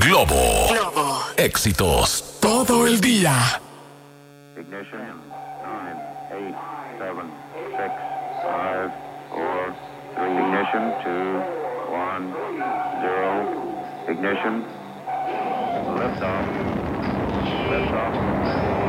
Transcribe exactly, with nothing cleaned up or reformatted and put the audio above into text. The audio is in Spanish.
Globo. Globo. Éxitos todo el día. Ignition. nine, eight, seven, six, five, four, three. Ignition. two, one, zero. Ignition. Liftoff. Liftoff.